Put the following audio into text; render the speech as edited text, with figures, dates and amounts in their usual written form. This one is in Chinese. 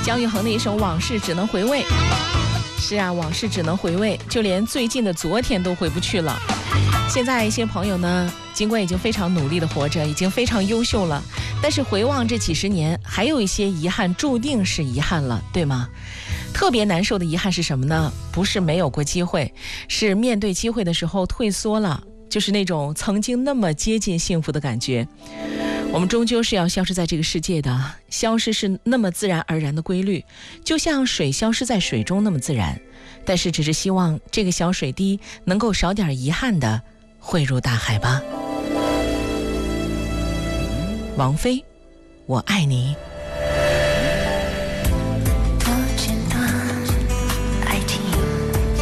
姜育恒的一首《往事只能回味》。是啊，往事只能回味，就连最近的昨天都回不去了。现在一些朋友呢，尽管已经非常努力的活着，已经非常优秀了，但是回望这几十年，还有一些遗憾注定是遗憾了，对吗？特别难受的遗憾是什么呢？不是没有过机会，是面对机会的时候退缩了，就是那种曾经那么接近幸福的感觉。我们终究是要消失在这个世界的，消失是那么自然而然的规律，就像水消失在水中那么自然。但是只是希望这个小水滴能够少点遗憾的汇入大海吧。王菲，我爱你。